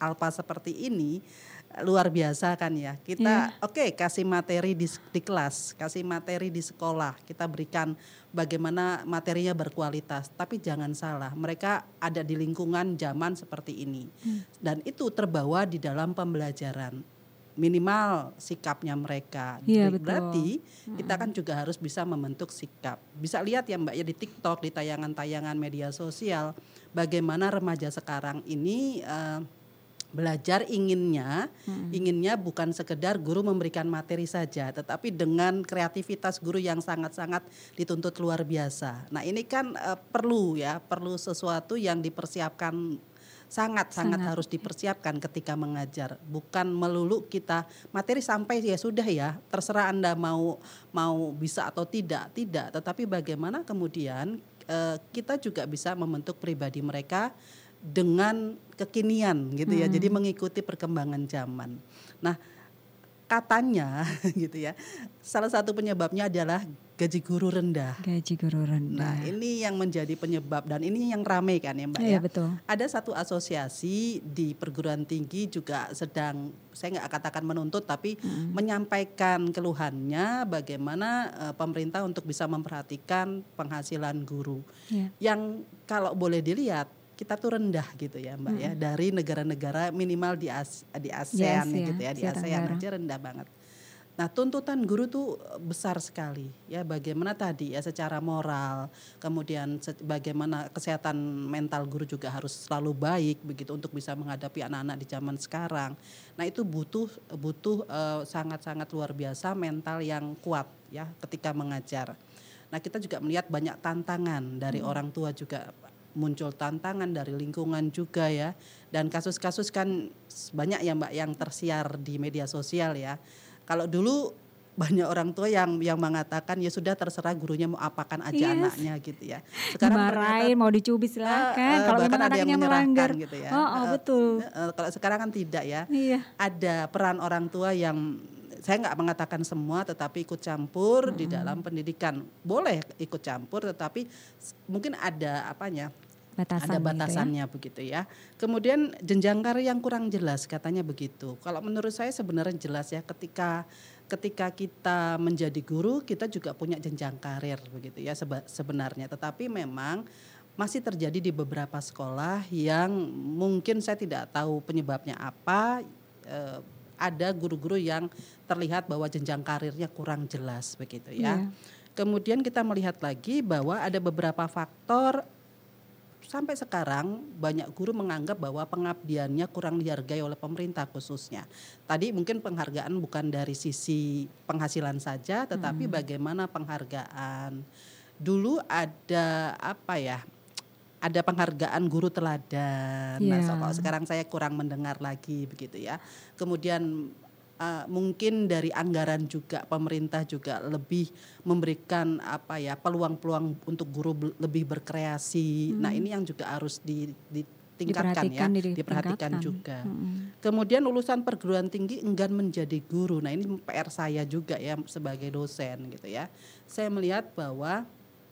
Alpa seperti ini luar biasa kan ya. Kita kasih materi di kelas, kasih materi di sekolah, kita berikan bagaimana materinya berkualitas. Tapi jangan salah, mereka ada di lingkungan zaman seperti ini. Dan itu terbawa di dalam pembelajaran. Minimal sikapnya mereka. Berarti kita kan juga harus bisa membentuk sikap. Bisa lihat ya Mbak ya di TikTok, di tayangan-tayangan media sosial, bagaimana remaja sekarang ini belajar inginnya bukan sekedar guru memberikan materi saja, tetapi dengan kreativitas guru yang sangat-sangat dituntut luar biasa. Nah ini kan perlu sesuatu yang dipersiapkan, sangat harus dipersiapkan ketika mengajar. Bukan melulu kita materi sampai ya sudah ya, terserah Anda mau bisa atau tidak, tetapi bagaimana kemudian kita juga bisa membentuk pribadi mereka dengan kekinian gitu ya. Jadi mengikuti perkembangan zaman. Nah, katanya gitu ya, salah satu penyebabnya adalah gaji guru rendah. Nah, ini yang menjadi penyebab dan ini yang ramai kan ya Mbak ya. Betul. Ada satu asosiasi di perguruan tinggi juga sedang, saya nggak katakan menuntut, tapi menyampaikan keluhannya bagaimana pemerintah untuk bisa memperhatikan penghasilan guru. Yang kalau boleh dilihat kita tuh rendah gitu ya Mbak ya, dari negara-negara minimal di ASEAN gitu ya, di ASEAN aja rendah banget. Nah, tuntutan guru tuh besar sekali ya, bagaimana tadi ya secara moral, kemudian bagaimana kesehatan mental guru juga harus selalu baik begitu untuk bisa menghadapi anak-anak di zaman sekarang. Nah, itu butuh sangat-sangat luar biasa mental yang kuat ya ketika mengajar. Nah, kita juga melihat banyak tantangan dari orang tua juga, muncul tantangan dari lingkungan juga ya, dan kasus-kasus kan banyak ya Mbak yang tersiar di media sosial ya. Kalau dulu banyak orang tua yang mengatakan ya sudah terserah gurunya mau apakan aja anaknya gitu ya. Sekarang marahin, mau dicubit silakan kalau memang ada yang anaknya melanggar gitu ya. Betul. Kalau sekarang kan tidak ya. Ada peran orang tua yang saya nggak mengatakan semua, tetapi ikut campur di dalam pendidikan. Boleh ikut campur, tetapi mungkin ada ada batasannya gitu begitu ya. Kemudian jenjang karir yang kurang jelas katanya begitu. Kalau menurut saya sebenarnya jelas ya, ketika kita menjadi guru kita juga punya jenjang karir begitu ya sebenarnya. Tetapi memang masih terjadi di beberapa sekolah yang mungkin saya tidak tahu penyebabnya apa. Ada guru-guru yang terlihat bahwa jenjang karirnya kurang jelas begitu ya. Kemudian kita melihat lagi bahwa ada beberapa faktor. Sampai sekarang banyak guru menganggap bahwa pengabdiannya kurang dihargai oleh pemerintah khususnya. Tadi mungkin penghargaan bukan dari sisi penghasilan saja, tetapi bagaimana penghargaan. Dulu ada ada penghargaan guru teladan. Nah, kalau sekarang saya kurang mendengar lagi begitu ya. Kemudian mungkin dari anggaran juga pemerintah juga lebih memberikan peluang-peluang untuk guru lebih berkreasi. Nah, ini yang juga harus ditingkatkan diperhatikan juga. Kemudian lulusan perguruan tinggi enggan menjadi guru. Nah, ini PR saya juga ya sebagai dosen gitu ya. Saya melihat bahwa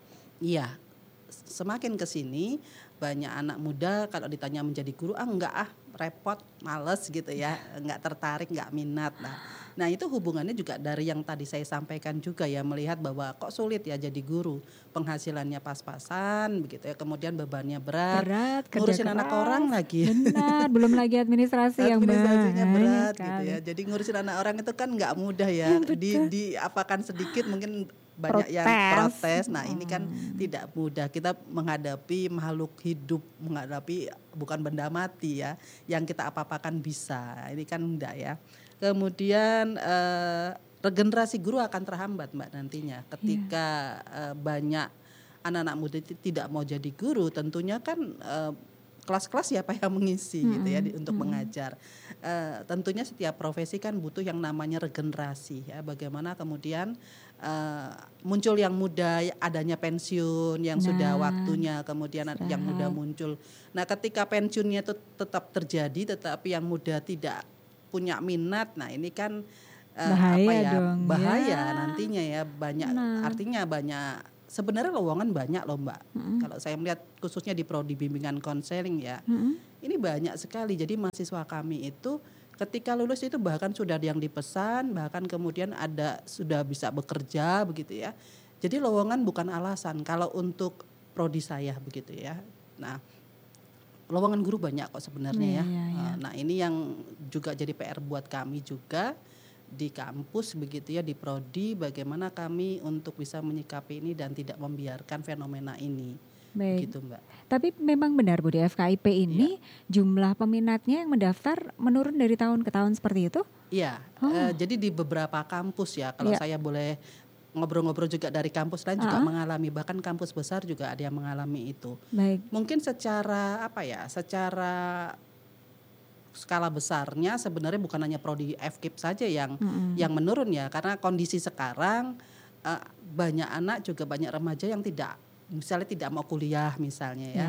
semakin ke sini banyak anak muda kalau ditanya menjadi guru repot, males gitu ya, nggak tertarik, nggak minat. Nah itu hubungannya juga dari yang tadi saya sampaikan juga ya, melihat bahwa kok sulit ya jadi guru, penghasilannya pas-pasan begitu ya, kemudian bebannya berat ngurusin anak orang lagi. Benar, belum lagi administrasinya berat gitu ya. Jadi ngurusin anak orang itu kan nggak mudah ya. Diapakan sedikit mungkin banyak yang protes. Nah ini kan tidak mudah, kita menghadapi makhluk hidup, menghadapi bukan benda mati ya, yang kita apa-apakan bisa. Ini kan enggak ya. Kemudian regenerasi guru akan terhambat Mbak nantinya ketika banyak anak-anak muda tidak mau jadi guru. Tentunya kan kelas-kelas siapa yang mengisi gitu ya untuk mengajar. Tentunya setiap profesi kan butuh yang namanya regenerasi ya. Bagaimana kemudian muncul yang muda, adanya pensiun yang sudah waktunya, kemudian yang muda muncul. Nah, ketika pensiunnya itu tetap terjadi tetapi yang muda tidak punya minat, nah ini kan bahaya nantinya ya, banyak artinya banyak sebenarnya lowongan banyak loh Mbak. Kalau saya melihat khususnya di prodi bimbingan konseling ya, ini banyak sekali. Jadi mahasiswa kami itu ketika lulus itu bahkan sudah ada yang dipesan, bahkan kemudian ada sudah bisa bekerja begitu ya. Jadi lowongan bukan alasan kalau untuk prodi saya begitu ya. Nah, lowongan guru banyak kok sebenarnya ya. Nah, ini yang juga jadi PR buat kami juga di kampus begitu ya, di prodi, bagaimana kami untuk bisa menyikapi ini dan tidak membiarkan fenomena ini. Baik. Gitu Mbak. Tapi memang benar Bu, di FKIP ini jumlah peminatnya yang mendaftar menurun dari tahun ke tahun seperti itu? Iya, jadi di beberapa kampus ya, kalau saya boleh ngobrol-ngobrol juga dari kampus lain juga mengalami, bahkan kampus besar juga ada yang mengalami itu. Baik. Mungkin secara secara skala besarnya sebenarnya bukan hanya prodi FKIP saja yang menurun ya, karena kondisi sekarang banyak anak juga banyak remaja yang misalnya tidak mau kuliah misalnya ya,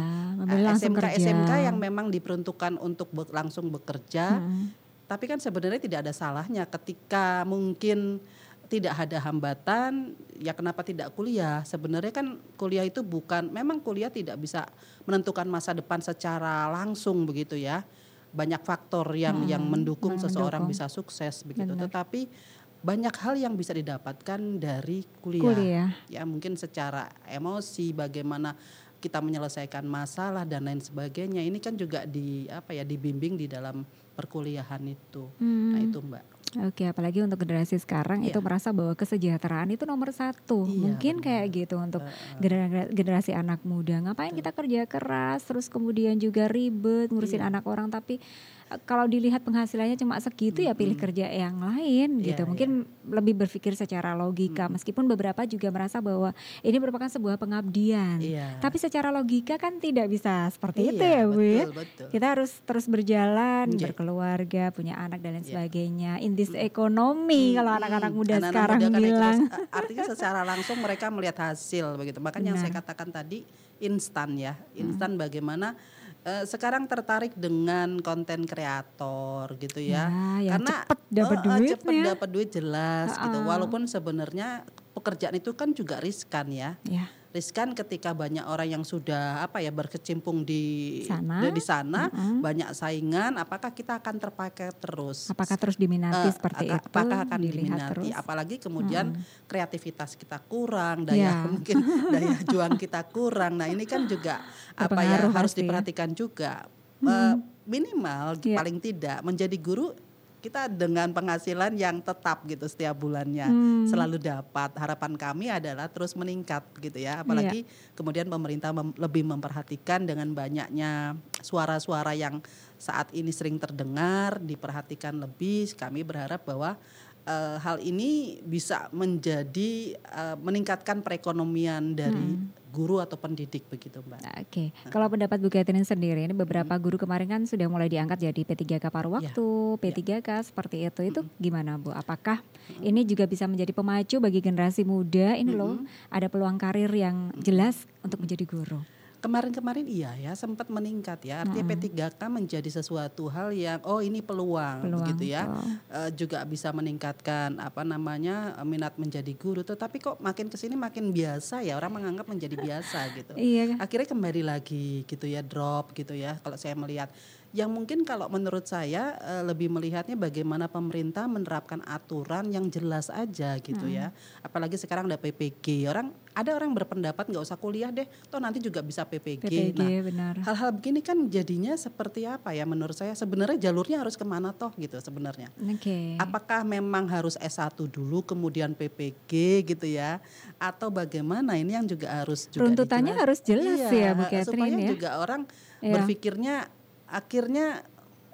SMK yang memang diperuntukkan untuk langsung bekerja, tapi kan sebenarnya tidak ada salahnya ketika mungkin tidak ada hambatan, ya kenapa tidak kuliah? Sebenarnya kan kuliah itu memang kuliah tidak bisa menentukan masa depan secara langsung begitu ya. Banyak faktor yang mendukung seseorang bisa sukses begitu. Benar. Tetapi banyak hal yang bisa didapatkan dari kuliah. Ya mungkin secara emosi, bagaimana kita menyelesaikan masalah dan lain sebagainya. Ini kan juga dibimbing di dalam perkuliahan itu. Nah itu Mbak. Oke, apalagi untuk generasi sekarang itu merasa bahwa kesejahteraan itu nomor satu. Mungkin kayak gitu untuk generasi anak muda. Ngapain kita kerja keras, terus kemudian juga ribet ngurusin anak orang, tapi kalau dilihat penghasilannya cuma segitu ya pilih kerja yang lain gitu. Mungkin lebih berpikir secara logika, meskipun beberapa juga merasa bahwa ini merupakan sebuah pengabdian. Tapi secara logika kan tidak bisa seperti itu ya Bu. Betul. Kita harus terus berjalan, berkeluarga, punya anak dan lain sebagainya. Ekonomi kalau anak-anak muda sekarang bilang. Artinya secara langsung mereka melihat hasil begitu. Makanya yang saya katakan tadi instan ya. Instan bagaimana sekarang tertarik dengan konten kreator gitu ya. Karena cepat dapat duit jelas gitu. Walaupun sebenarnya pekerjaan itu kan juga riskan ya. Riskan ketika banyak orang yang sudah berkecimpung di sana banyak saingan, apakah kita akan terpakai terus? Apakah terus diminati seperti itu? Apakah akan diminati? Apalagi kemudian kreativitas kita kurang, daya juang kita kurang. Nah, ini kan juga harus diperhatikan juga. Minimal paling tidak menjadi guru kita dengan penghasilan yang tetap gitu setiap bulannya selalu dapat. Harapan kami adalah terus meningkat gitu ya. Apalagi kemudian pemerintah lebih memperhatikan dengan banyaknya suara-suara yang saat ini sering terdengar, diperhatikan lebih. Kami berharap bahwa hal ini bisa menjadi meningkatkan perekonomian dari guru atau pendidik begitu Mbak. Oke. Kalau pendapat Bu Catherine sendiri, ini beberapa guru kemarin kan sudah mulai diangkat jadi P3K paruh waktu, P3K seperti itu. Itu gimana Bu? Apakah ini juga bisa menjadi pemacu bagi generasi muda? Ini loh ada peluang karir yang jelas untuk menjadi guru. Kemarin-kemarin ya sempat meningkat ya. Artinya P3K menjadi sesuatu hal yang ini peluang begitu ya. Juga bisa meningkatkan minat menjadi guru. Tetapi kok makin kesini makin biasa ya, orang menganggap menjadi biasa gitu. Akhirnya kembali lagi gitu ya, drop gitu ya. Kalau saya melihat yang mungkin kalau menurut saya lebih melihatnya bagaimana pemerintah menerapkan aturan yang jelas aja gitu ya. Apalagi sekarang ada PPG. Ada orang berpendapat nggak usah kuliah deh, toh nanti juga bisa PPG. Nah, benar. Hal-hal begini kan jadinya seperti apa ya menurut saya, sebenarnya jalurnya harus kemana toh gitu sebenarnya. Apakah memang harus S1 dulu kemudian PPG gitu ya, atau bagaimana? Ini yang juga harus runtutannya harus jelas ya Bu Catherine supaya ya. juga orang berpikirnya akhirnya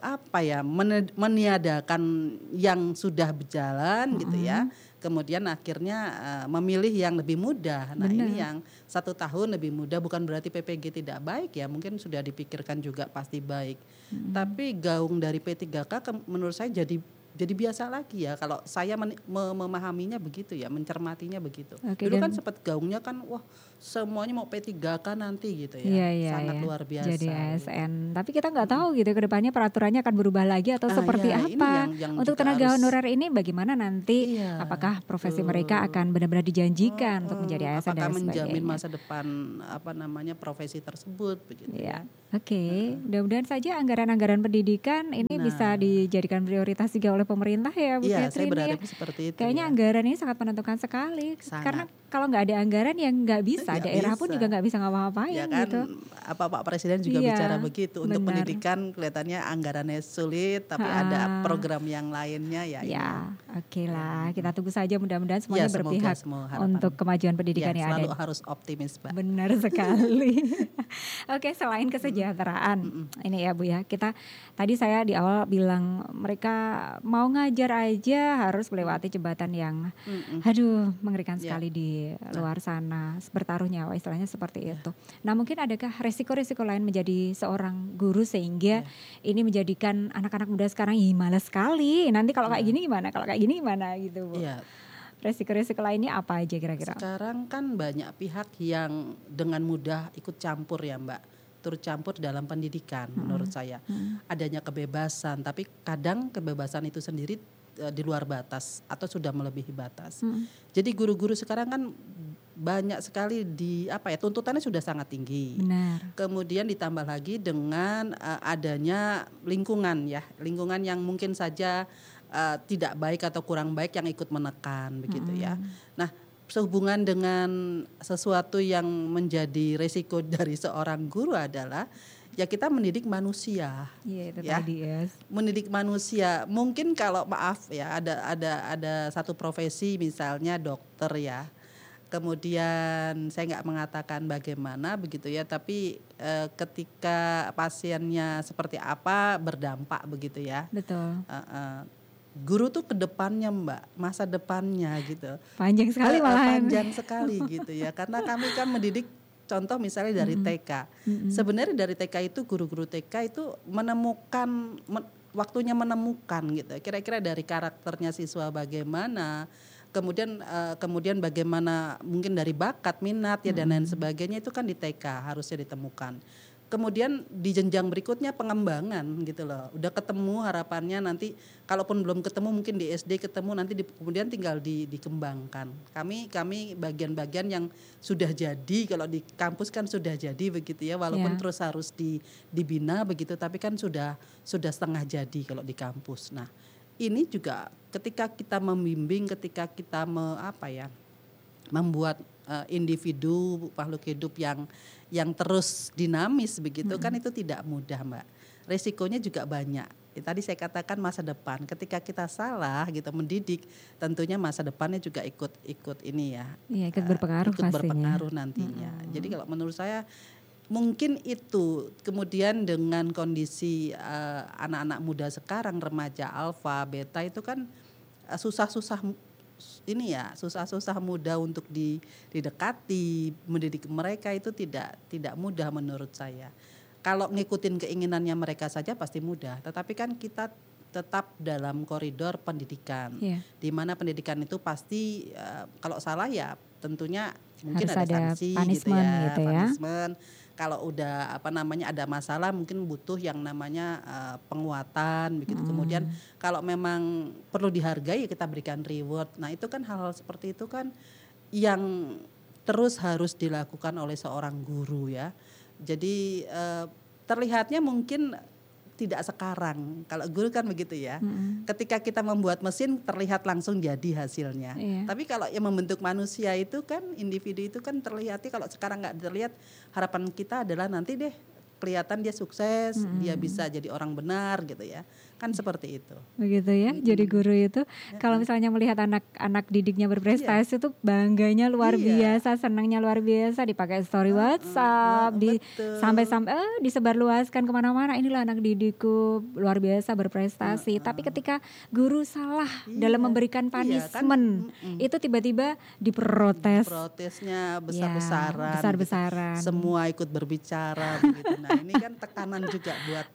meniadakan yang sudah berjalan gitu ya. Kemudian akhirnya memilih yang lebih mudah. Nah ini yang 1 tahun lebih mudah, bukan berarti PPG tidak baik ya, mungkin sudah dipikirkan juga pasti baik. Tapi gaung dari P3K menurut saya jadi jadi biasa lagi ya kalau saya memahaminya begitu ya, mencermatinya begitu. Oke, Dulu dan kan sempat gaungnya kan wah semuanya mau P3K nanti gitu ya. iya, Sangat iya. luar biasa. Jadi gitu. ASN. Tapi kita nggak tahu gitu ke depannya peraturannya akan berubah lagi atau seperti ya, apa. ini yang Untuk juga tenaga harus, honorer ini bagaimana nanti? iya, Apakah profesi betul. mereka akan benar-benar dijanjikan untuk menjadi ASN apakah dan menjamin sebagainya? masa depan profesi tersebut begitu ya. Oke, mudah-mudahan saja anggaran-anggaran pendidikan ini bisa dijadikan prioritas juga oleh pemerintah ya Bu Iya, saya Catherine berharap ya. seperti itu. Kayaknya ya. anggaran ini sangat menentukan sekali. Sangat. Karena kalau nggak ada anggaran ya nggak bisa, Nggak daerah bisa. pun juga nggak bisa ngapa-ngapain Ya kan, gitu. Pak Presiden juga Iya, bicara begitu. Untuk benar. pendidikan kelihatannya anggarannya sulit, tapi ada program yang lainnya ya. Ya, oke lah. Kita tunggu saja mudah-mudahan semuanya semoga, berpihak untuk kemajuan pendidikan yang selalu ada. harus optimis, Pak. Benar sekali. Oke, selain kesejahteraan, ini ya Bu ya, kita tadi saya di awal bilang mereka mau ngajar aja harus melewati jembatan yang, aduh, mengerikan sekali di luar sana, bertaruh nyawa istilahnya seperti itu. Nah, mungkin adakah resiko-resiko lain menjadi seorang guru sehingga ini menjadikan anak-anak muda sekarang malas sekali. Nanti kalau kayak gini gimana? Kalau kayak gini gimana gitu Bu? Iya. Resiko-resiko lainnya apa aja kira-kira? Sekarang kan banyak pihak yang dengan mudah ikut campur ya Mbak, turut campur dalam pendidikan menurut saya. Adanya kebebasan, tapi kadang kebebasan itu sendiri di luar batas atau sudah melebihi batas. Jadi guru-guru sekarang kan banyak sekali tuntutannya sudah sangat tinggi. Benar. Kemudian ditambah lagi dengan adanya lingkungan yang mungkin saja tidak baik atau kurang baik yang ikut menekan begitu ya. Nah, sehubungan dengan sesuatu yang menjadi resiko dari seorang guru adalah ya kita mendidik manusia. Iya, itu ya. tadi ya. Mendidik manusia. Mungkin kalau maaf ya ada satu profesi misalnya dokter ya. Kemudian saya nggak mengatakan bagaimana begitu ya, tapi ketika pasiennya seperti apa berdampak begitu ya. Betul. Guru tuh ke depannya Mbak, masa depannya gitu. Panjang sekali malahan. Panjang sekali gitu ya, karena kami kan mendidik contoh misalnya dari TK. Sebenarnya dari TK itu guru-guru TK itu menemukan waktunya menemukan gitu. Kira-kira dari karakternya siswa bagaimana, kemudian bagaimana mungkin dari bakat, minat ya dan lain sebagainya itu kan di TK harusnya ditemukan. Kemudian di jenjang berikutnya pengembangan gitu loh. Udah ketemu harapannya nanti kalaupun belum ketemu mungkin di SD ketemu nanti kemudian tinggal dikembangkan. Kami bagian-bagian yang sudah jadi, kalau di kampus kan sudah jadi begitu ya, walaupun terus harus dibina begitu, tapi kan sudah setengah jadi kalau di kampus. Nah, ini juga ketika kita membimbing, ketika kita membuat individu makhluk hidup yang terus dinamis begitu kan itu tidak mudah Mbak. Resikonya juga banyak. Tadi saya katakan masa depan. Ketika kita salah gitu mendidik, tentunya masa depannya juga ikut ini ya. Iya, ikut berpengaruh pastinya. Berpengaruh nantinya. Jadi kalau menurut saya mungkin itu. Kemudian dengan kondisi anak-anak muda sekarang, remaja alfa, beta itu kan susah-susah mudah untuk didekati, mendidik mereka itu tidak mudah menurut saya. Kalau ngikutin keinginannya mereka saja pasti mudah, tetapi kan kita tetap dalam koridor pendidikan, di mana pendidikan itu pasti kalau salah ya tentunya mungkin harus ada sanksi punishment gitu ya. Punishment. Kalau udah ada masalah mungkin butuh yang namanya penguatan begitu. Kemudian kalau memang perlu dihargai ya kita berikan reward. Nah, itu kan hal-hal seperti itu kan yang terus harus dilakukan oleh seorang guru ya. Jadi terlihatnya mungkin tidak sekarang. Kalau guru kan begitu ya. Ketika kita membuat mesin terlihat langsung jadi hasilnya. Tapi kalau yang membentuk manusia itu kan, individu itu kan terlihatnya, kalau sekarang nggak terlihat, harapan kita adalah nanti deh kelihatan dia sukses, dia bisa jadi orang benar gitu ya. Kan seperti itu. Begitu ya, jadi guru itu kalau misalnya melihat anak-anak didiknya berprestasi itu bangganya luar biasa, senangnya luar biasa, dipakai story WhatsApp, sampai disebarluaskan kemana-mana, inilah anak didikku luar biasa berprestasi. Tapi ketika guru salah dalam memberikan punishment, itu tiba-tiba diprotes. Protesnya besar-besaran. Besar-besaran. Semua ikut berbicara begitu. Nah, ini kan tekanan juga buat.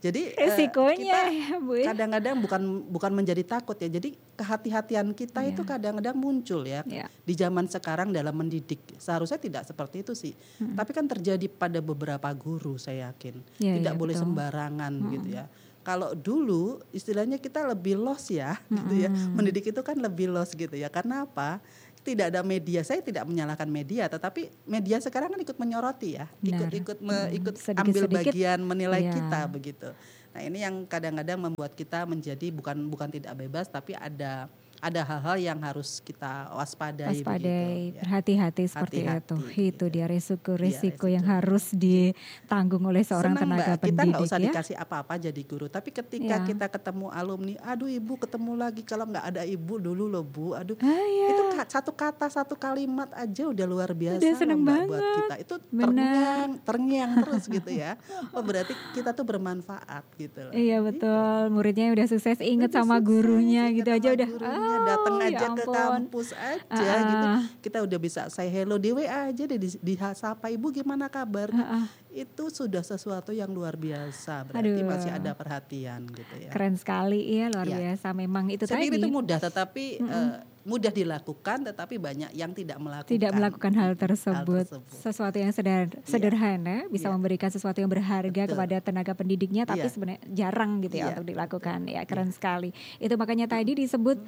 Jadi resikonya kita kadang-kadang bukan menjadi takut ya. Jadi kehati-hatian kita itu kadang-kadang muncul ya di zaman sekarang dalam mendidik. Seharusnya tidak seperti itu sih. Tapi kan terjadi pada beberapa guru, saya yakin. Tidak boleh sembarangan gitu ya. Kalau dulu istilahnya kita lebih los ya, gitu ya. Mendidik itu kan lebih los gitu ya. Karena apa? Tidak ada media. Saya tidak menyalahkan media, tetapi media sekarang kan ikut menyoroti ya, ikut ambil bagian menilai kita begitu. Nah ini yang kadang-kadang membuat kita menjadi bukan tidak bebas, tapi ada hal-hal yang harus kita waspadai begitu, berhati-hati seperti itu. Itu dia risiko yang harus ditanggung oleh seorang tenaga pendidik. Kita nggak usah dikasih apa-apa jadi guru, tapi ketika kita ketemu alumni, aduh ibu ketemu lagi, kalau nggak ada ibu dulu loh bu, aduh itu satu kata satu kalimat aja udah luar biasa loh mbak buat kita. Itu terngiang terus gitu ya. Oh berarti kita tuh bermanfaat gitu loh. Iya betul, muridnya udah sukses inget sama gurunya gitu aja udah. Datang aja ke kampus aja gitu. Kita udah bisa say hello di WA aja deh, disapa ibu gimana kabar. Itu sudah sesuatu yang luar biasa. Berarti masih ada perhatian gitu ya. Keren sekali ya, luar biasa. Memang itu saya tadi. Itu mudah tetapi mudah dilakukan, tetapi banyak yang tidak melakukan hal tersebut. Sesuatu yang sederhana bisa memberikan sesuatu yang berharga kepada tenaga pendidiknya, tapi sebenarnya jarang gitu ya untuk dilakukan. Ya keren sekali. Itu makanya tadi disebut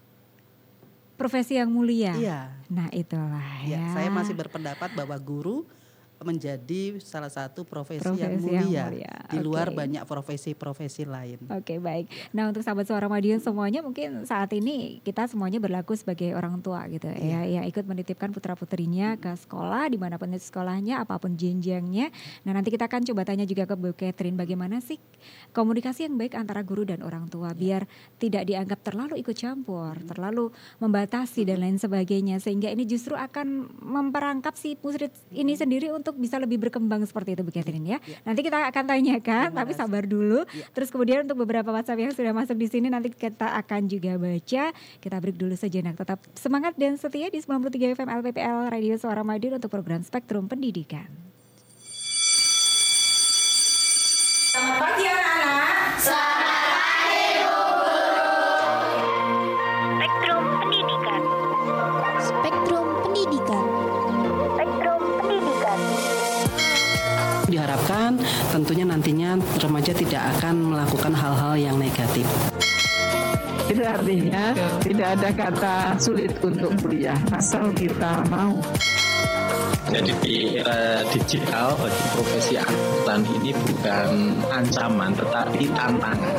profesi yang mulia. Nah itulah ya. Saya masih berpendapat bahwa guru menjadi salah satu profesi yang mulia di luar banyak profesi-profesi lain. Oke, baik. Nah untuk sahabat Suara Madiun semuanya, mungkin saat ini kita semuanya berlaku sebagai orang tua gitu ya, yang ikut menitipkan putra-putrinya ke sekolah dimanapun sekolahnya, apapun jenjangnya. Nah nanti kita akan coba tanya juga ke Bu Catherine, bagaimana sih komunikasi yang baik antara guru dan orang tua biar tidak dianggap terlalu ikut campur, terlalu membatasi dan lain sebagainya, sehingga ini justru akan memperangkap si murid ini sendiri untuk bisa lebih berkembang seperti itu Bu Catherine ya. Nanti kita akan tanyakan, tapi sabar dulu. Terus kemudian untuk beberapa WhatsApp yang sudah masuk di sini nanti kita akan juga baca. Kita break dulu sejenak. Tetap semangat dan setia di 93 FM LPPL Radio Suara Madiun untuk program Spektrum Pendidikan. Selamat pagi anak-anak. Selamat pagi Bu. Spektrum Pendidikan. Spektrum Pendidikan. Diharapkan tentunya nantinya remaja tidak akan melakukan hal-hal yang negatif. Itu artinya tidak ada kata sulit untuk kuliah asal kita mau. Jadi di era digital bagi profesi akuntan ini bukan ancaman tetapi tantangan.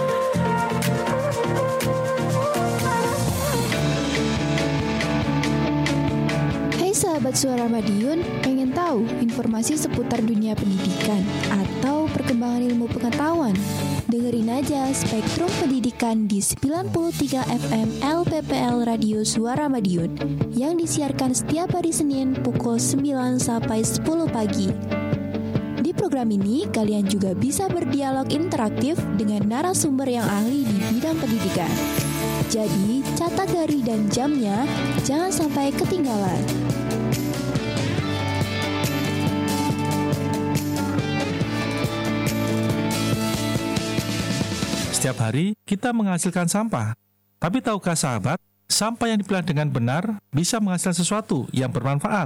Sahabat Suara Madiun, pengen tahu informasi seputar dunia pendidikan atau perkembangan ilmu pengetahuan? Dengerin aja Spektrum Pendidikan di 93 FM LPPL Radio Suara Madiun yang disiarkan setiap hari Senin pukul 9 sampai 10 pagi. Di program ini, kalian juga bisa berdialog interaktif dengan narasumber yang ahli di bidang pendidikan. Jadi, catat hari dan jamnya, jangan sampai ketinggalan. Setiap hari kita menghasilkan sampah. Tapi tahukah sahabat, sampah yang dipilah dengan benar bisa menghasilkan sesuatu yang bermanfaat.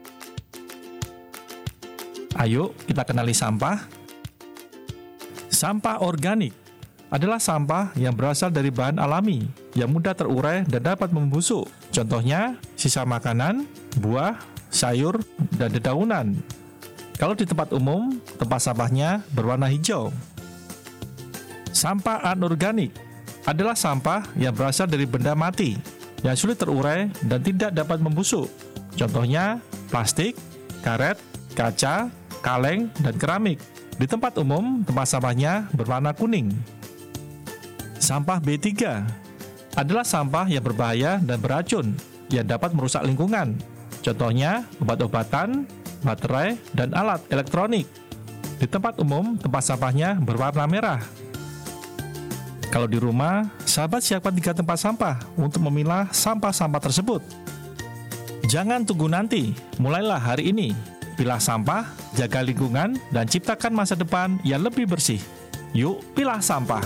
Ayo kita kenali sampah. Sampah organik adalah sampah yang berasal dari bahan alami yang mudah terurai dan dapat membusuk. Contohnya, sisa makanan, buah, sayur, dan dedaunan. Kalau di tempat umum, tempat sampahnya berwarna hijau. Sampah anorganik adalah sampah yang berasal dari benda mati yang sulit terurai dan tidak dapat membusuk. Contohnya plastik, karet, kaca, kaleng, dan keramik. Di tempat umum, tempat sampahnya berwarna kuning. Sampah B3 adalah sampah yang berbahaya dan beracun yang dapat merusak lingkungan. Contohnya obat-obatan, baterai, dan alat elektronik. Di tempat umum, tempat sampahnya berwarna merah. Kalau di rumah, sahabat siapkan 3 tempat sampah untuk memilah sampah-sampah tersebut. Jangan tunggu nanti, mulailah hari ini. Pilah sampah, jaga lingkungan, dan ciptakan masa depan yang lebih bersih. Yuk pilah sampah.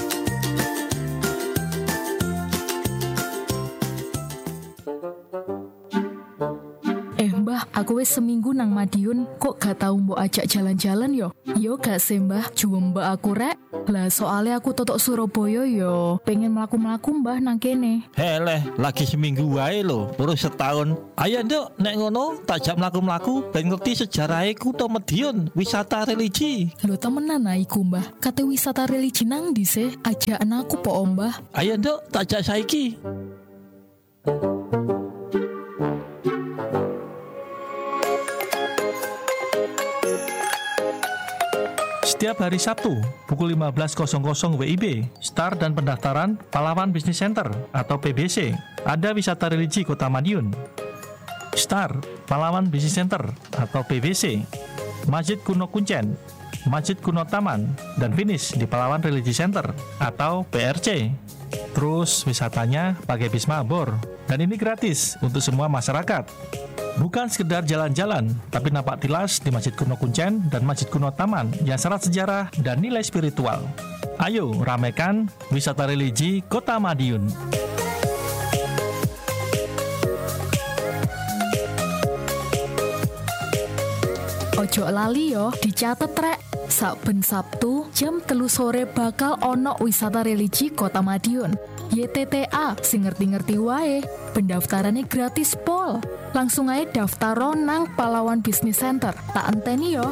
Mbah, aku wis seminggu nang Madiun, kok gak tau mbok ajak jalan-jalan yo? Yo gak sih mbah, juwem mbak aku rek. Lah soalnya aku totok Surabaya yo, pengen melaku-melaku mbah nang kene. Heleh, lagi seminggu wae lho, terus setahun. Ayo nduk, nek ngono tak jak mlaku-mlaku ben ngerti sejarah kutha Madiun, wisata religi. Lho temenan iku mbah, kate wisata religi nang ndi sih? Ajakan aku po mbah. Ayo nduk, tak jak saiki. Setiap hari Sabtu, pukul 15.00 WIB, start dan pendaftaran Pahlawan Business Center atau PBC. Ada wisata religi Kota Madiun. Start Pahlawan Business Center atau PBC, Masjid Kuno Kuncen, Masjid Kuno Taman, dan finish di Pahlawan Religi Center atau PRC. Terus wisatanya pakai bis mabur, dan ini gratis untuk semua masyarakat. Bukan sekedar jalan-jalan, tapi nampak tilas di Masjid Kuno Kuncen dan Masjid Kuno Taman yang syarat sejarah dan nilai spiritual. Ayo ramaikan wisata religi Kota Madiun. Ojo lali yo, dicatet rek. Saben Sabtu jam 3 sore bakal ono wisata religi Kota Madiun. YTTA sing ngerti-ngerti wae. Pendaftarannya gratis pol. Langsung aja daftar nang Pahlawan Business Center. Tak enteni yo.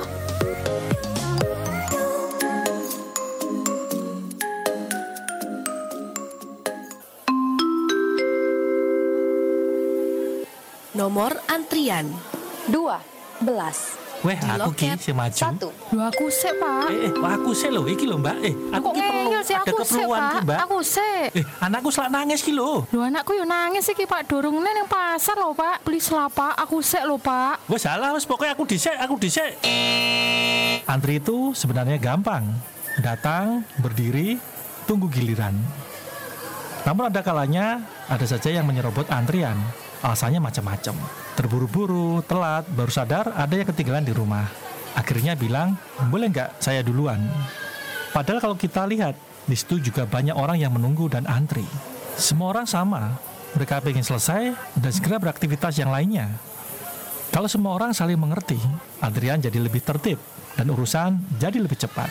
Nomor antrian 12. Weh, aku ki si maju. Lho aku sik, Pak. Aku sik lho iki lho, Mbak. Aku ki perlu ada keperluan ki, Mbak. Aku sik. Anakku selak nangis ki lho. Lho anakku yo nangis iki, Pak. Dorong nang pasar lho, Pak. Please lah, Pak. Aku sik lho, Pak. Wes salah, wes pokoknya aku dhisik. Antri itu sebenarnya gampang. Datang, berdiri, tunggu giliran. Namun ada kalanya ada saja yang menyerobot antrian. Alasannya macam-macam. Terburu-buru, telat, baru sadar ada yang ketinggalan di rumah. Akhirnya bilang, boleh nggak saya duluan? Padahal kalau kita lihat, di situ juga banyak orang yang menunggu dan antri. Semua orang sama, mereka ingin selesai dan segera beraktivitas yang lainnya. Kalau semua orang saling mengerti, antrian jadi lebih tertib dan urusan jadi lebih cepat.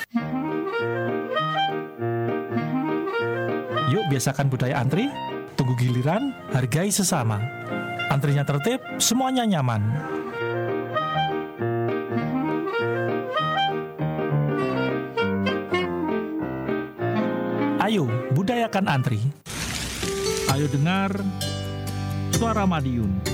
Yuk biasakan budaya antri, tunggu giliran, hargai sesama. Antrinya tertib, semuanya nyaman. Ayo, budayakan antri. Ayo dengar Suara Madiun.